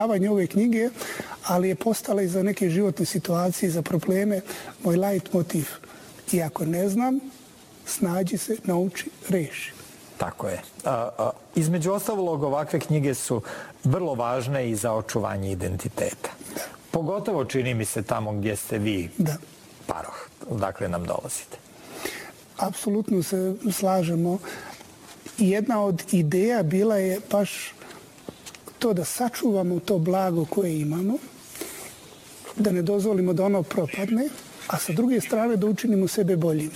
ove knjige, ali je postala i za neke životne situacije, za probleme, moj light motiv. I ako ne znam, snađi se, nauči, reši. Tako je. Između ostalog, ovakve knjige su vrlo važne i za očuvanje identiteta. Da. Pogotovo čini mi se tamo gdje ste vi, da. Paroh, odakle nam dolazite. Apsolutno se slažemo. Jedna od ideja bila je baš to da sačuvamo to blago koje imamo, da ne dozvolimo da ono propadne, a sa druge strane da učinimo sebe boljima.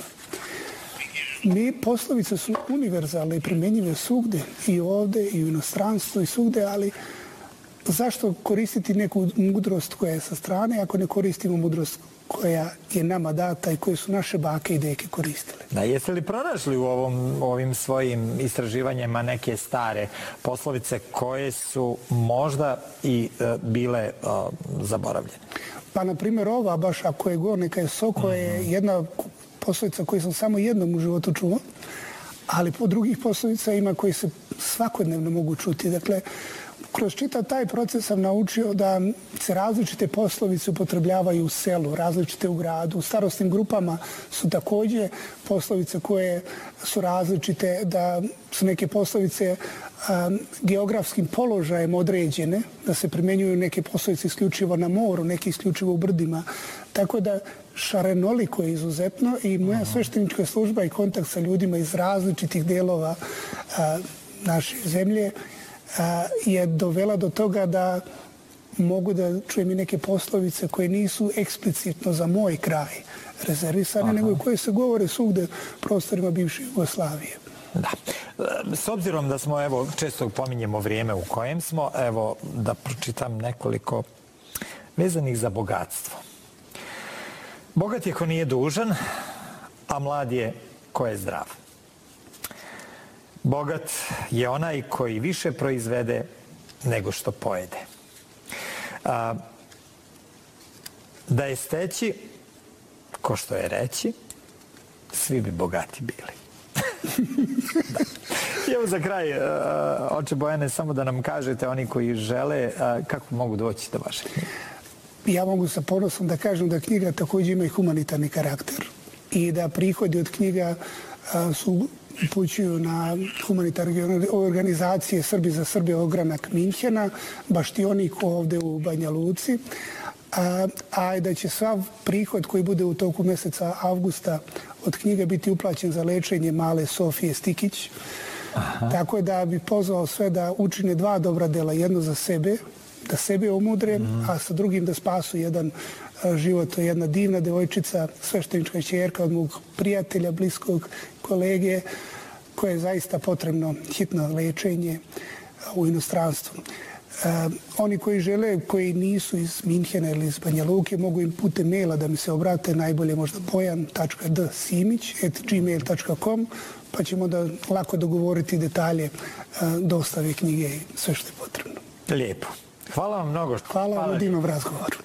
Poslovice su univerzalne i primjenjive svugde, i ovde, i u inostranstvu, i svugde, ali zašto koristiti neku mudrost koja je sa strane, ako ne koristimo mudrost koja je nama data i koje su naše bake i deke koristile? Da, jeste li pronašli u ovim svojim istraživanjima neke stare poslovice koje su možda i bile zaboravljene? Pa, na primjer, ova baš, ako je go, neka je soko, je jedna poslovica koju sam samo jednom u životu čuo, ali po drugih poslovica ima koji se svakodnevno mogu čuti. Dakle, kroz čitav taj proces sam naučio da se različite poslovice upotrebljavaju u selu, različite u gradu. U starostnim grupama su također poslovice koje su različite, da su neke poslovice geografskim položajem određene, da se primjenjuju neke poslovice isključivo na moru, neke isključivo u brdima. Tako da šarenoliko je izuzetno i moja sveštenička služba i kontakt sa ljudima iz različitih delova naše zemlje je dovela do toga da mogu da čujem i neke poslovice koje nisu eksplicitno za moj kraj rezervisane, nego koje se govore svugde prostorima bivše Jugoslavije. Da. S obzirom da smo, evo, često pominjemo vrijeme u kojem smo, evo, da pročitam nekoliko vezanih za bogatstvo. Bogat je ko nije dužan, a mlad je ko je zdrav. Bogat je onaj koji više proizvede nego što pojede. Da je steći, ko što je reći, svi bi bogati bili. I evo za kraj, oče Bojane, samo da nam kažete, oni koji žele, kako mogu doći do vaše knjige? Ja mogu sa ponosom da kažem da knjiga također ima i humanitarni karakter i da prihodi od knjiga su upućuju na humanitarne organizacije Srbi za Srbe ogranak Minhena, Baštionik ovde u Banja Luci, a da će sav prihod koji bude u toku mjeseca avgusta od knjige biti uplaćen za lečenje male Sofije Stikić. Tako da bi pozvao sve da učine dva dobra dela, jedno za sebe, da sebe umudre, a sa drugim da spasu jedan život. To je jedna divna devojčica, sveštenička ćerka od mog prijatelja, bliskog kolege, koje je zaista potrebno hitno lečenje u inostranstvu. Oni koji žele, koji nisu iz Minhena ili iz Banja Luke, mogu im putem maila da mi se obrate, najbolje možda bojan.dsimić@gmail.com, pa ćemo da lako dogovoriti detalje dostave knjige i sve što je potrebno. Lijepo. Hvala vam mnogo. Hvala vam na divnom razgovoru.